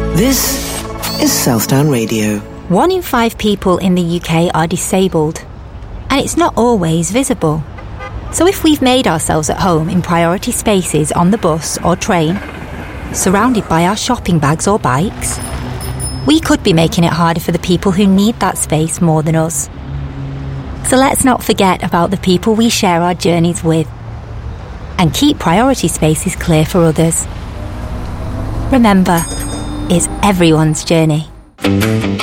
This is Southdown Radio. 1 in 5 people in the UK are disabled, and it's not always visible. So if we've made ourselves at home in priority spaces on the bus or train, surrounded by our shopping bags or bikes, we could be making it harder for the people who need that space more than us. So let's not forget about the people we share our journeys with, and keep priority spaces clear for others. Remember, it's everyone's journey.